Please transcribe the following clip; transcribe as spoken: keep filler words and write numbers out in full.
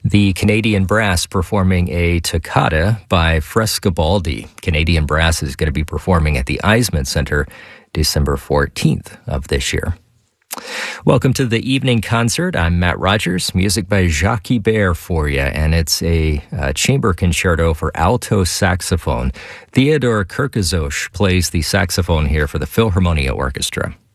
The Canadian Brass performing a toccata by Frescobaldi. Canadian Brass is going to be performing at the Eisman Center December fourteenth of this year. Welcome to the evening concert. I'm Matt Rogers. Music by Jacques Ibert for you, and it's a, a chamber concerto for alto saxophone. Theodore Kirkazos plays the saxophone here for the Philharmonia Orchestra.